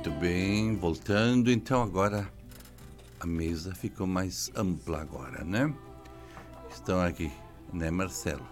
Muito bem, voltando, então agora a mesa ficou mais ampla agora, né? Estão aqui, né, Marcelo?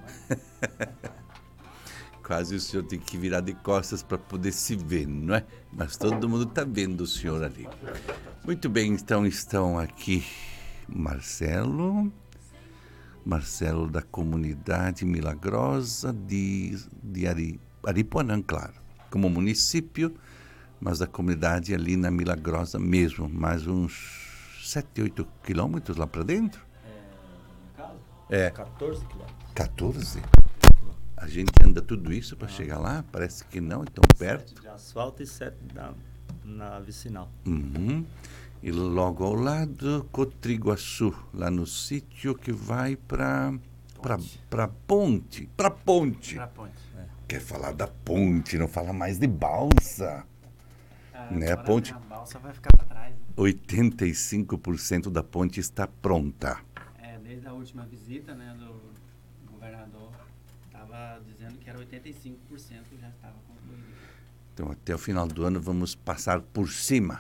Quase o senhor tem que virar de costas para poder se ver, não é? Mas todo mundo está vendo o senhor ali. Muito bem, então estão aqui Marcelo da comunidade Milagrosa de Aripuanã, claro, como município, mas da comunidade ali na Milagrosa mesmo, mais uns 7, 8 quilômetros lá para dentro? No caso? É. 14 quilômetros. 14? A gente anda tudo isso para chegar lá? Parece que não, é tão perto. 7 de asfalto e 7 na vicinal. Uhum. E logo ao lado, Cotriguaçu, lá no sítio que vai para ponte. Para ponte. É. Quer falar da ponte, não fala mais de balsa. Né? A ponte, a balsa vai ficar para trás. Né? 85% da ponte está pronta. Desde a última visita, né, do governador, estava dizendo que era 85%, já estava concluído. Então, até o final do ano, vamos passar por cima.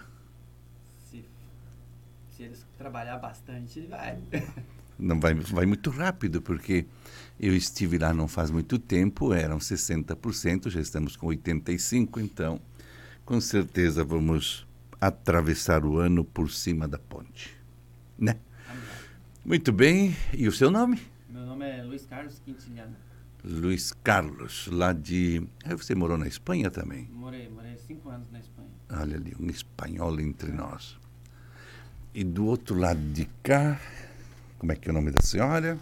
Se eles trabalhar bastante, vai. Não vai muito rápido, porque eu estive lá não faz muito tempo, eram 60%, já estamos com 85%, então, com certeza vamos atravessar o ano por cima da ponte, né? Muito bem, e o seu nome? Meu nome é Luiz Carlos Quintiliano. Luiz Carlos, lá de... Você morou na Espanha também? Morei 5 anos na Espanha. Olha ali, um espanhol entre nós. E do outro lado de cá, como é que é o nome da senhora?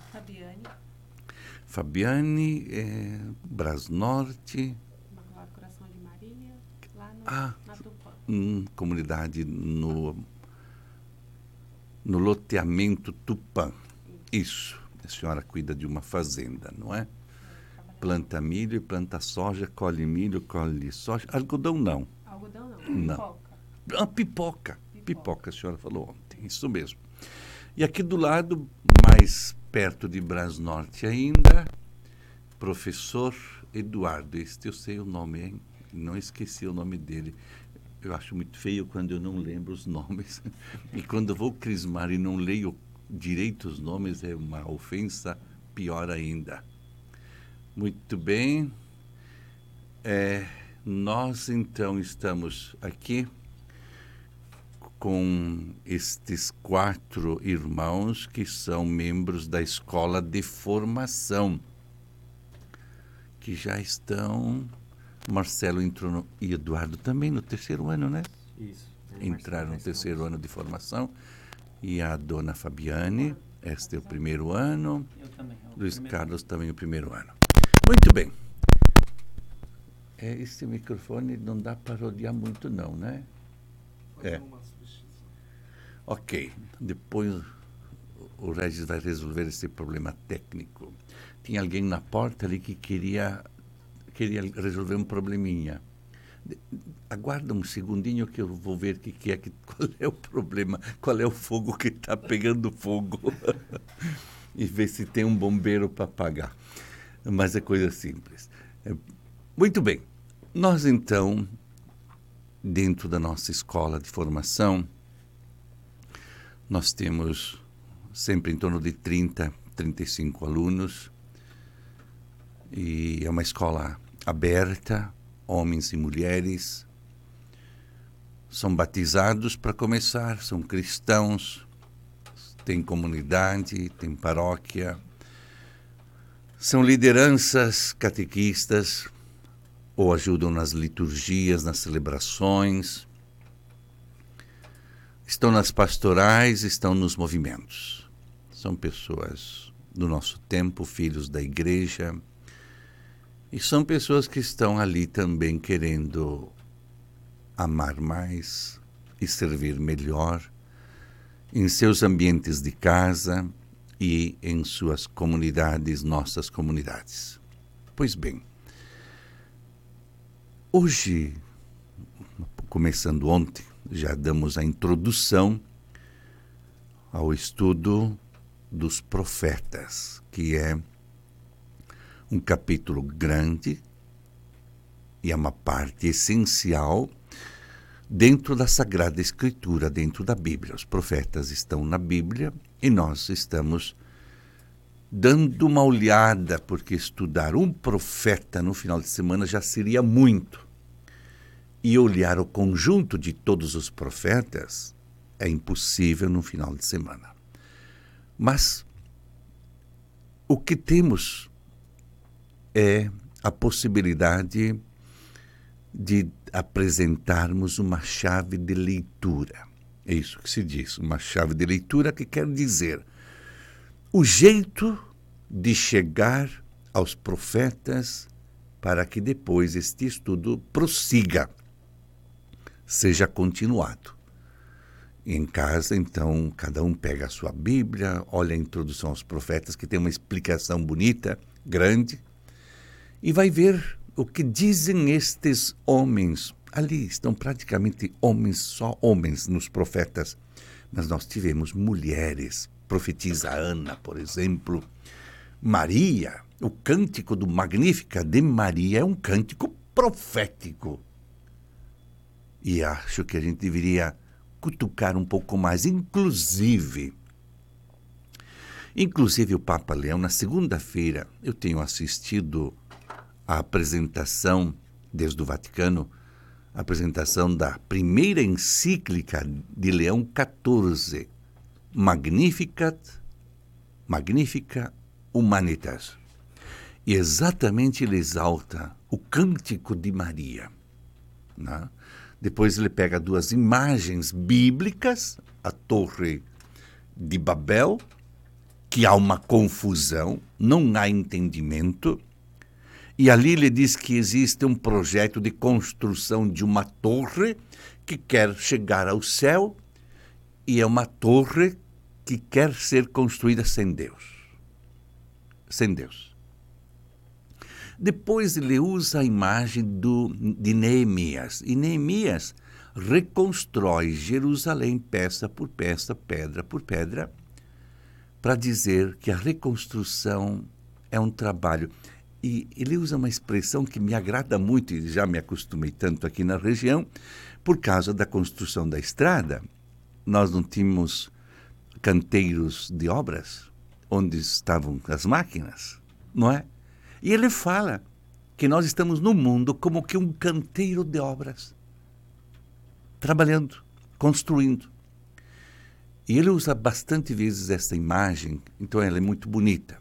Fabiane, Brasnorte. Imaculado Coração de Maria, lá na Tupã. Comunidade no loteamento Tupã. Isso. A senhora cuida de uma fazenda, não é? Planta milho, planta soja, colhe milho, colhe soja. Algodão não. Algodão não. Não. Pipoca. Pipoca, a senhora falou ontem. Isso mesmo. E aqui do lado, mais perto de Brasnorte ainda, professor Eduardo. Este eu sei o nome, hein? Não esqueci o nome dele. Eu acho muito feio quando eu não lembro os nomes. E quando eu vou crismar e não leio direito os nomes, é uma ofensa pior ainda. Muito bem. Nós, então, estamos aqui com estes 4 irmãos que são membros da escola de formação, que já estão... Marcelo entrou e Eduardo também no 3º ano, né? Isso. Entraram no 3º ano de formação. E a dona Fabiane, este é o 1º ano. Eu também. Luiz Carlos também o 1º ano. Muito bem. Esse microfone não dá para rodear muito não, né? Ok. Depois o Regis vai resolver esse problema técnico. Tinha alguém na porta ali que queria resolver um probleminha. Aguarda um segundinho que eu vou ver qual é o problema, qual é o fogo que está pegando fogo e ver se tem um bombeiro para apagar. Mas é coisa simples. Muito bem. Nós, então, dentro da nossa escola de formação, nós temos sempre em torno de 30, 35 alunos e é uma escola aberta, homens e mulheres, são batizados para começar, são cristãos, tem comunidade, tem paróquia, são lideranças catequistas ou ajudam nas liturgias, nas celebrações, estão nas pastorais, estão nos movimentos. São pessoas do nosso tempo, filhos da igreja. E são pessoas que estão ali também querendo amar mais e servir melhor em seus ambientes de casa e em suas comunidades, nossas comunidades. Pois bem, hoje, começando ontem, já damos a introdução ao estudo dos profetas, que é um capítulo grande e é uma parte essencial dentro da Sagrada Escritura, dentro da Bíblia. Os profetas estão na Bíblia e nós estamos dando uma olhada, porque estudar um profeta no final de semana já seria muito. E olhar o conjunto de todos os profetas é impossível no final de semana. Mas o que temos é a possibilidade de apresentarmos uma chave de leitura. É isso que se diz, uma chave de leitura, que quer dizer o jeito de chegar aos profetas para que depois este estudo prossiga, seja continuado. Em casa, então, cada um pega a sua Bíblia, olha a introdução aos profetas, que tem uma explicação bonita, grande, e vai ver o que dizem estes homens. Ali estão praticamente homens, só homens nos profetas. Mas nós tivemos mulheres, profetisa Ana, por exemplo, Maria, o cântico do Magnífica de Maria é um cântico profético. E acho que a gente deveria cutucar um pouco mais, inclusive o Papa Leão, na segunda-feira, eu tenho assistido a apresentação, desde o Vaticano, a apresentação da primeira encíclica de Leão XIV, Magnifica Humanitas. E exatamente ele exalta o cântico de Maria, né? Depois ele pega duas imagens bíblicas, a Torre de Babel, que há uma confusão, não há entendimento, e ali ele diz que existe um projeto de construção de uma torre que quer chegar ao céu, e é uma torre que quer ser construída sem Deus. Sem Deus. Depois ele usa a imagem de Neemias. E Neemias reconstrói Jerusalém peça por peça, pedra por pedra, para dizer que a reconstrução é um trabalho. E ele usa uma expressão que me agrada muito, e já me acostumei tanto aqui na região, por causa da construção da estrada. Nós não tínhamos canteiros de obras, onde estavam as máquinas, não é? E ele fala que nós estamos no mundo como que um canteiro de obras, trabalhando, construindo. E ele usa bastante vezes essa imagem, então ela é muito bonita.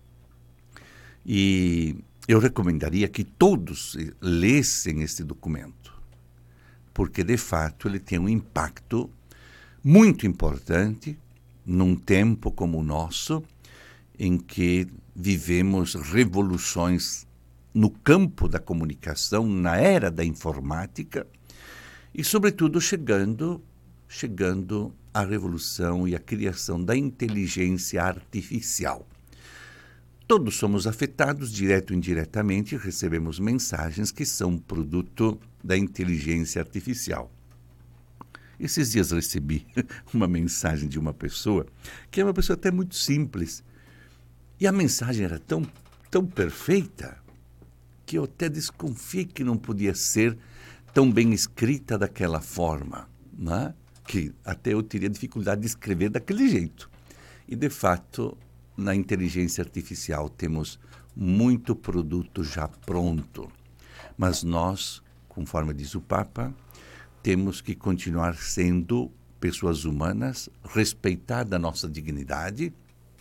E eu recomendaria que todos lessem esse documento, porque de fato ele tem um impacto muito importante num tempo como o nosso, em que vivemos revoluções no campo da comunicação, na era da informática, e, sobretudo, chegando à revolução e à criação da inteligência artificial. Todos somos afetados, direto ou indiretamente, recebemos mensagens que são produto da inteligência artificial. Esses dias recebi uma mensagem de uma pessoa, que é uma pessoa até muito simples, e a mensagem era tão perfeita que eu até desconfiei que não podia ser tão bem escrita daquela forma, né? Que até eu teria dificuldade de escrever daquele jeito. E, de fato, na inteligência artificial temos muito produto já pronto. Mas nós, conforme diz o Papa, temos que continuar sendo pessoas humanas, respeitar a nossa dignidade,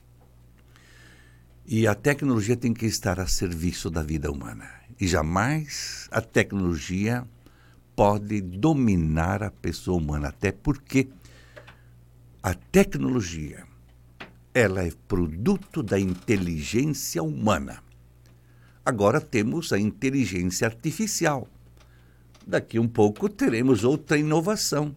e a tecnologia tem que estar a serviço da vida humana. E jamais a tecnologia pode dominar a pessoa humana, até porque a tecnologia, ela é produto da inteligência humana. Agora temos a inteligência artificial. Daqui um pouco teremos outra inovação.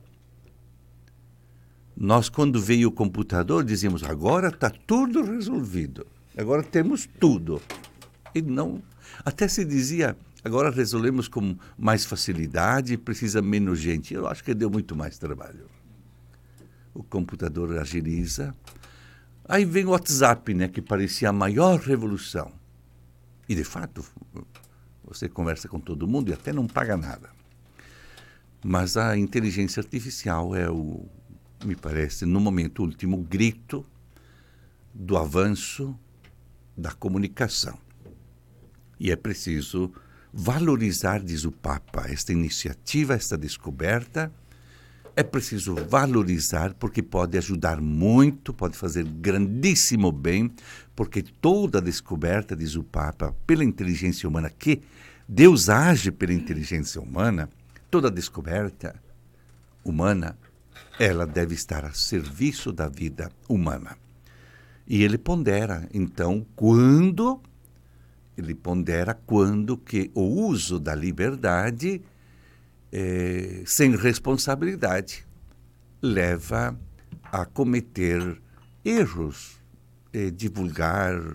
Nós, quando veio o computador, dizíamos, agora está tudo resolvido. Agora temos tudo. E não, até se dizia, agora resolvemos com mais facilidade, precisa menos gente. Eu acho que deu muito mais trabalho. O computador agiliza. Aí vem o WhatsApp, né, que parecia a maior revolução. E, de fato, você conversa com todo mundo e até não paga nada. Mas a inteligência artificial é me parece, no momento último, o grito do avanço da comunicação. E é preciso valorizar, diz o Papa, esta iniciativa, esta descoberta. É preciso valorizar porque pode ajudar muito, pode fazer grandíssimo bem, porque toda descoberta, diz o Papa, pela inteligência humana, que Deus age pela inteligência humana, toda descoberta humana, ela deve estar a serviço da vida humana. E ele pondera, então, quando que o uso da liberdade sem responsabilidade leva a cometer erros, divulgar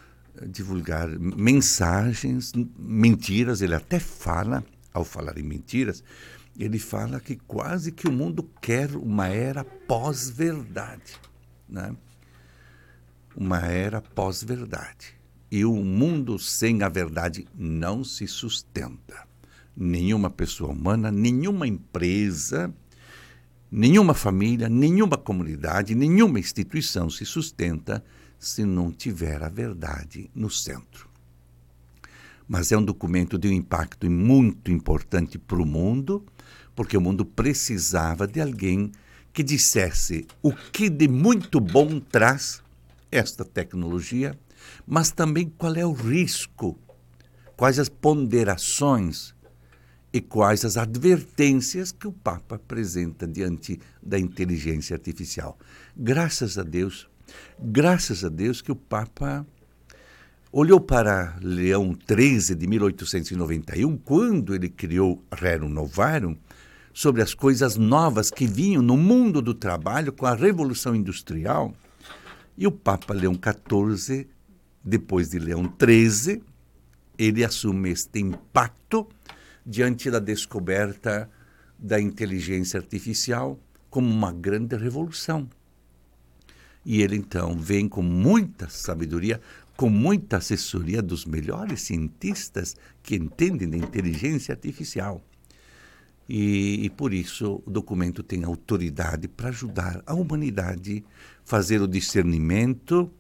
mensagens, mentiras. Ele até fala, ao falar em mentiras, ele fala que quase que o mundo quer uma era pós-verdade, né? Uma era pós-verdade. E o mundo sem a verdade não se sustenta. Nenhuma pessoa humana, nenhuma empresa, nenhuma família, nenhuma comunidade, nenhuma instituição se sustenta se não tiver a verdade no centro. Mas é um documento de um impacto muito importante para o mundo, porque o mundo precisava de alguém que dissesse o que de muito bom traz esta tecnologia, mas também qual é o risco, quais as ponderações e quais as advertências que o Papa apresenta diante da inteligência artificial. Graças a Deus que o Papa olhou para Leão XIII de 1891, quando ele criou Rerum Novarum, sobre as coisas novas que vinham no mundo do trabalho com a Revolução Industrial. E o Papa Leão XIV, depois de Leão XIII, ele assume este impacto diante da descoberta da inteligência artificial como uma grande revolução. E ele, então, vem com muita sabedoria, com muita assessoria dos melhores cientistas que entendem da inteligência artificial. E por isso o documento tem autoridade para ajudar a humanidade a fazer o discernimento,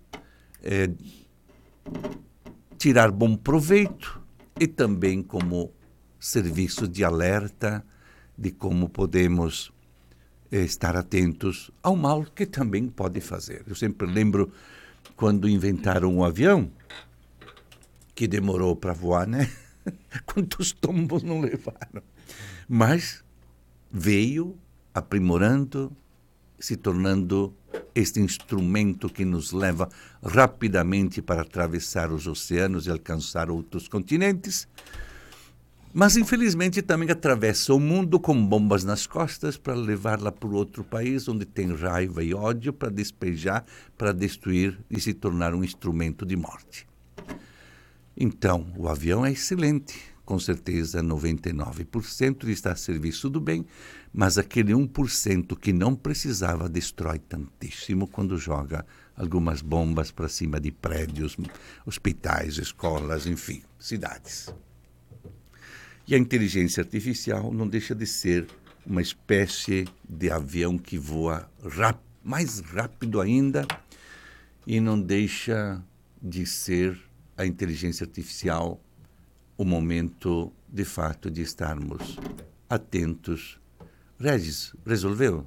tirar bom proveito e também como serviço de alerta de como podemos estar atentos ao mal que também pode fazer. Eu sempre lembro quando inventaram um avião, que demorou para voar, né? Quantos tombos não levaram? Mas veio aprimorando, se tornando este instrumento que nos leva rapidamente para atravessar os oceanos e alcançar outros continentes. Mas, infelizmente, também atravessa o mundo com bombas nas costas para levá-la para outro país onde tem raiva e ódio para despejar, para destruir e se tornar um instrumento de morte. Então, o avião é excelente, com certeza 99% está a serviço do bem, mas aquele 1% que não precisava destrói tantíssimo quando joga algumas bombas para cima de prédios, hospitais, escolas, enfim, cidades. E a inteligência artificial não deixa de ser uma espécie de avião que voa mais rápido ainda e não deixa de ser a inteligência artificial o momento, de fato, de estarmos atentos. Regis, resolveu?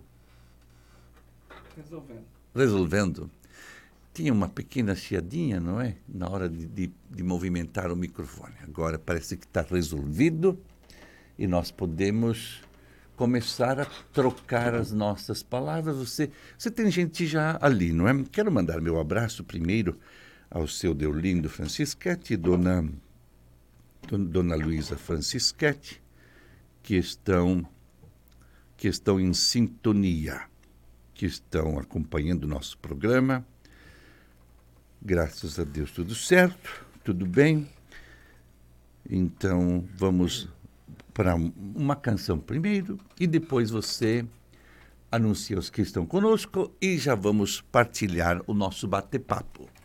Resolvendo. Tinha uma pequena chiadinha, não é? Na hora de movimentar o microfone. Agora parece que está resolvido e nós podemos começar a trocar as nossas palavras. Você tem gente já ali, não é? Quero mandar meu abraço primeiro ao seu Deolindo Francischetti, Dona Luísa Francischetti, que estão em sintonia, que estão acompanhando o nosso programa. Graças a Deus, tudo certo, tudo bem. Então, vamos para uma canção primeiro e depois você anuncia os que estão conosco e já vamos partilhar o nosso bate-papo.